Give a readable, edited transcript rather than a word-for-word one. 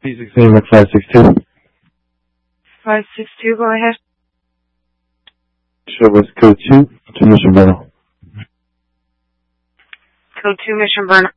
Phoenix 562. 562, go ahead. Show us code 2 to Mission Burnham. Code 2, Mission Burnham.